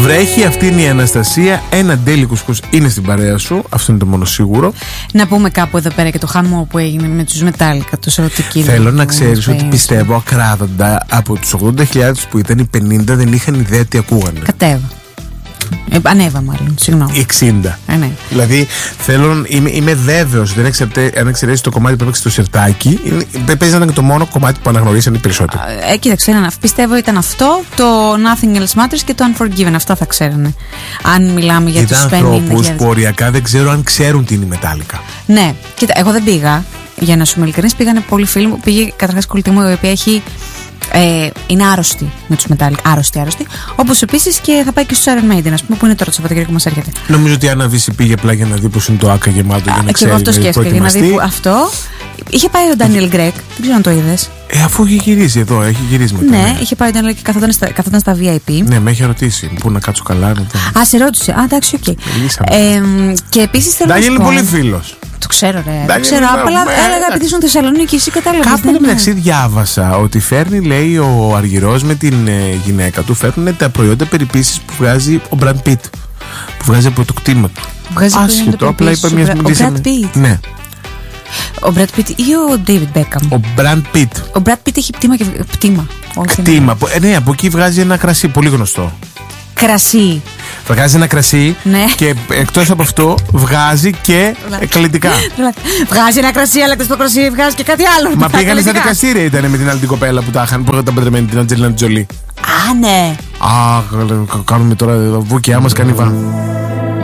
Βρέχει, αυτή είναι η Αναστασία. Ένα ντέλι κουσκούς είναι στην παρέα σου. Αυτό είναι το μόνο σίγουρο. Να πούμε κάπου εδώ πέρα και το χαμό που έγινε με τους Μετάλλικα, το Σαββατοκύριακο. Θέλω να ξέρεις ότι πιστεύω ακράδαντα από τους 80.000 που ήταν οι 50 δεν είχαν ιδέα τι ακούγανε. Κατέβα. Ανέβα μάλλον, συγγνώμη. 60. Ναι. Δηλαδή είμαι βέβαιος ότι αν εξαιρέσεις το κομμάτι που έπαιξε στο σερτάκι, παίζει να είναι το μόνο κομμάτι που αναγνωρίσαν οι περισσότεροι. Κοίταξε, πιστεύω ήταν αυτό, το Nothing Else Matters και το Unforgiven. Αυτά θα ξέρανε. Αν μιλάμε για τους 50. Ήταν ανθρώπους που οριακά δεν ξέρω αν ξέρουν τι είναι η Μετάλλικα. Ναι, κοίτα, εγώ δεν πήγα. Για να σου είμαι ειλικρινής, πήγανε πολλοί φίλοι μου. Πήγε καταρχάς κολλητή μου, η οποία έχει. Είναι άρρωστη με τους Μετάλλικα. Άρρωστη. Όπως επίσης και θα πάει και στους Iron Maiden, ας πούμε, που είναι τώρα το Σαββατοκύριακο που μας έρχεται. Νομίζω ότι η Άννα Βύση πήγε απλά για να δει πως είναι το άκα γεμάτο για να ξέρει. Και εγώ αυτό σκέφτηκα, για να δει αυτό. Είχε πάει ο Ντάνιελ Γκρέκ, δεν ξέρω αν το είδες. Αφού έχει γυρίσει εδώ, έχει γυρίσει μετά. Ναι, είχε πάει ο Ντάνιελ και καθόταν στα VIP. Ναι, με έχει ρωτήσει. Πού να κάτσω καλά. Σε ρώτησε. Εντάξει, οκ. Και επίσης θέλω να Ντάνιελ είναι πολύ φίλος. Το ξέρω, ρε. Το ξέρω. Απλά έλεγα επειδή ήσουν Θεσσαλονίκη, εσύ κατάλαβες. Κάπου μεταξύ διάβασα ότι φέρνει, λέει, ο Αργυρός με την γυναίκα του, φέρνουν τα προϊόντα περιποίησης που βγάζει ο Μπραντ Πιτ. Που βγάζει από το κτήμα του. Άσχετο, απλά είπα μια μιλήσα. Ο Μπραντ Πιτ. Ναι. Ο Μπραντ Πιτ ή ο Ντέιβιντ Μπέκαμ. Ο Μπραντ Πιτ. Ο Μπραντ Πιτ έχει πτήμα και πτήμα. Κτήμα. Ναι, από εκεί βγάζει ένα κρασί πολύ γνωστό. Κρασί. Βγάζει ένα κρασί, ναι. Και εκτός από αυτό βγάζει και καλλιτικά. Βγάζει ένα κρασί, αλλά το κρασί βγάζει και κάτι άλλο. Μα πήγανε στα δικαστήρια, ήταν με την άλλη την κοπέλα που ήταν παντρεμένη, την Αντζελίνα Τζολί. Ναι. Κάνουμε τώρα εδώ βούκιά μας κανίβα.